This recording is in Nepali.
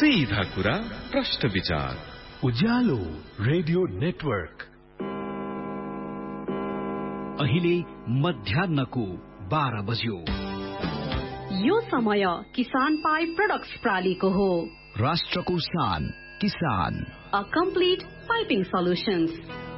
सीधा कुरा प्रश्न विचार उज्यालो रेडियो नेटवर्क। अहिले मध्याह्नको 12 बज्यो। यो समय किसान पाइप प्रोडक्ट्स प्रालीको हो। राष्ट्रको शान किसान। A complete piping solutions.